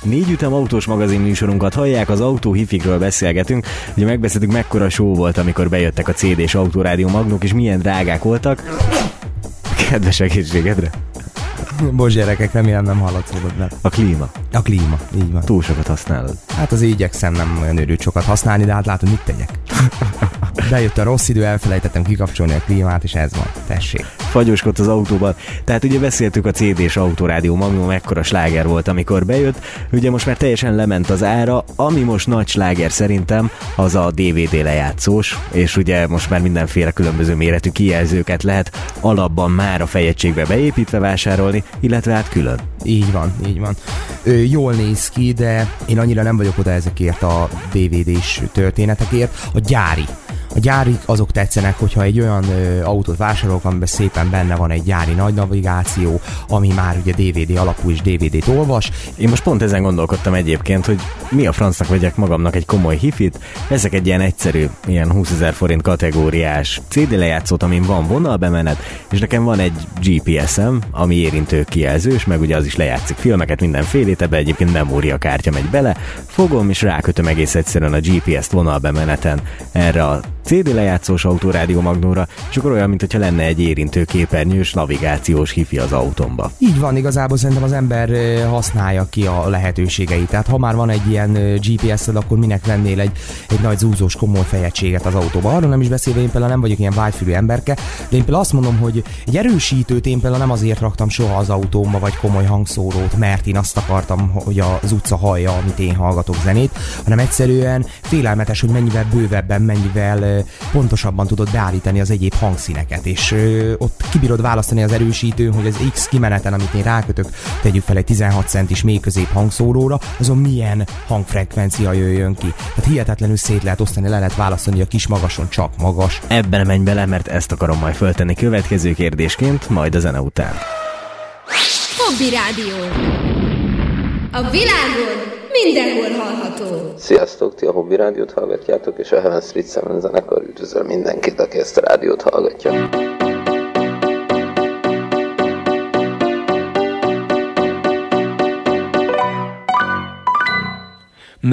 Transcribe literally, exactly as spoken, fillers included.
Négy ütem autós magazin műsorunkat hallják, az autóhifikről beszélgetünk. Ugye megbeszéltük, mekkora show volt, amikor bejöttek a cé dés Autorádió Magnók, és milyen drágák voltak. Kedves egészségedre! Bocs gyerekek, remélem nem hallatszódott be. A klíma. A klíma, így van. Túl sokat használod. Hát az igyekszem nem olyan őrült sokat használni, de hát látod, mit tegyek. Bejött a rossz idő, elfelejtettem kikapcsolni a klímát, és ez van. Tessék. Fagyoskodsz az autóban. Tehát ugye beszéltük, a cé dés Autorádió Magnum mekkora sláger volt, amikor bejött. Ugye most már teljesen lement az ára, ami most nagy sláger szerintem, az a dé vé dé lejátszós, és ugye most már mindenféle különböző méretű kijelzőket lehet alapban már a fejegységbe beépítve vásárolni, illetve hát külön. Így van, így van. Ö, jól néz ki, de én annyira nem vagyok oda ezekért a dé vé dés történetekért. A gyári. A gyárik azok tetszenek, hogyha egy olyan ö, autót vásárolok, amiben szépen benne van egy gyári nagy navigáció, ami már ugye dé vé dé alapú és dé vé dét olvas. Én most pont ezen gondolkodtam egyébként, hogy mi a francnak vegyek magamnak egy komoly hifit, ezek egy ilyen egyszerű, ilyen húszezer forint kategóriás cé dé lejátszót, amin van vonalbemenet, és nekem van egy gé pé es-em, ami érintő kijelzős, meg ugye az is lejátszik filmeket, mindenfélét, ebbe egyébként memóriakártya megy bele, fogom és rákötöm egész egyszerűen a gé pé es-t vonalbemeneten erre a cé dé lejátszós Autorádió Magnóra, és akkor olyan, mintha lenne egy érintő képernyős navigációs hifi az autómba. Így van, igazából szerintem az ember használja ki a lehetőségeit. Tehát ha már van egy ilyen gé pé es-ed, akkor minek vennél egy, egy nagy zúzós komoly fejegységet az autóba. Arról nem is beszélve, én például nem vagyok ilyen vágyfülű emberke, de én például azt mondom, hogy egy erősítőt én például nem azért raktam soha az autómba, vagy komoly hangszórót, mert én azt akartam, hogy az utca hallja, amit én hallgatok zenét, hanem egyszerűen félelmetes, hogy mennyivel bővebben, mennyivel pontosabban tudod beállítani az egyéb hangszíneket, és ö, ott kibírod választani az erősítőn, hogy az X kimeneten, amit én rákötök, tegyük fel egy tizenhat centis mély közép hangszóróra, azon milyen hangfrekvencia jöjjön ki. Tehát hihetetlenül szét lehet osztani, le lehet választani, hogy a kis magason csak magas. Ebben menj bele, mert ezt akarom majd föltenni következő kérdésként, majd a zene után. Hobby Rádió. A világon mindenhol hallható. Sziasztok, ti a Hobby Rádiót hallgatjátok, és a Heaven Street Seven zenekar üdvözöl mindenkit, aki ezt a rádiót hallgatja.